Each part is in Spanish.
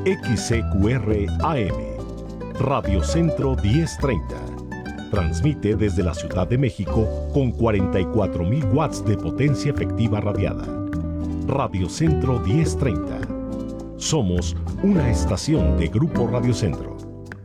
XCQR AM, Radio Centro 1030. Transmite desde la Ciudad de México con 44.000 watts de potencia efectiva radiada. Radio Centro 1030. Somos una estación de Grupo Radio Centro.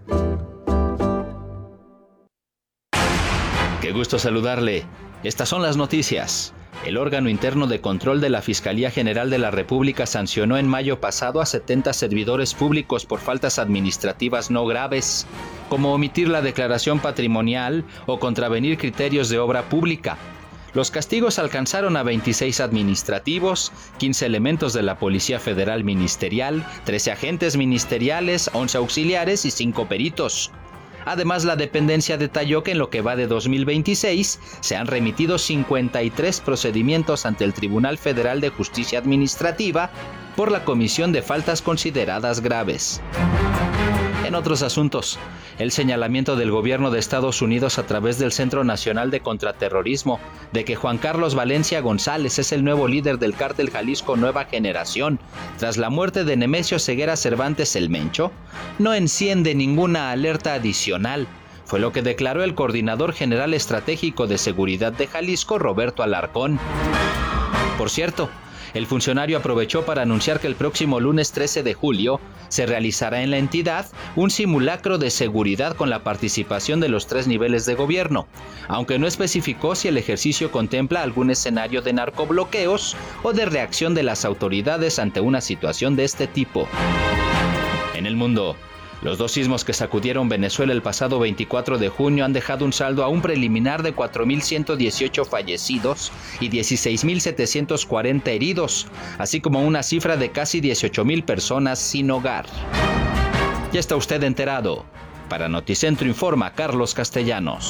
Qué gusto saludarle. Estas son las noticias. El órgano interno de control de la Fiscalía General de la República sancionó en mayo pasado a 70 servidores públicos por faltas administrativas no graves, como omitir la declaración patrimonial o contravenir criterios de obra pública. Los castigos alcanzaron a 26 administrativos, 15 elementos de la Policía Federal Ministerial, 13 agentes ministeriales, 11 auxiliares y 5 peritos. Además, la dependencia detalló que en lo que va de 2026 se han remitido 53 procedimientos ante el Tribunal Federal de Justicia Administrativa por la comisión de faltas consideradas graves. En otros asuntos, el señalamiento del gobierno de Estados Unidos a través del Centro Nacional de Contraterrorismo de que Juan Carlos Valencia González es el nuevo líder del Cártel Jalisco Nueva Generación tras la muerte de Nemesio Ceguera Cervantes el Mencho, no enciende ninguna alerta adicional. Fue lo que declaró el Coordinador General Estratégico de Seguridad de Jalisco, Roberto Alarcón. Por cierto, el funcionario aprovechó para anunciar que el próximo lunes 13 de julio se realizará en la entidad un simulacro de seguridad con la participación de los 3 niveles de gobierno, aunque no especificó si el ejercicio contempla algún escenario de narcobloqueos o de reacción de las autoridades ante una situación de este tipo. En el mundo, los 2 sismos que sacudieron Venezuela el pasado 24 de junio han dejado un saldo aún preliminar de 4.118 fallecidos y 16.740 heridos, así como una cifra de casi 18.000 personas sin hogar. Ya está usted enterado. Para Noticentro informa Carlos Castellanos.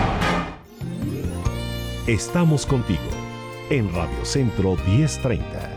Estamos contigo en Radio Centro 1030.